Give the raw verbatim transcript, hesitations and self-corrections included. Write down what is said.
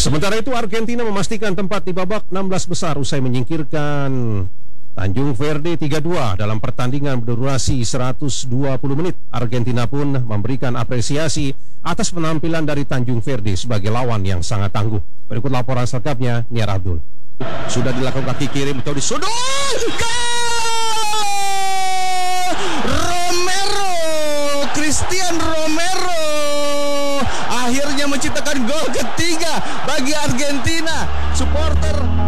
Sementara itu Argentina memastikan tempat di babak enam belas besar usai menyingkirkan Tanjung Verde tiga dua dalam pertandingan berdurasi seratus dua puluh menit. Argentina pun memberikan apresiasi atas penampilan dari Tanjung Verde sebagai lawan yang sangat tangguh. Berikut laporan selengkapnya, Niar Abdul. Sudah dilakukan kaki kiri atau di sudut. Romero, Christian Romero akhirnya menciptakan gol ketiga bagi Argentina. Supporter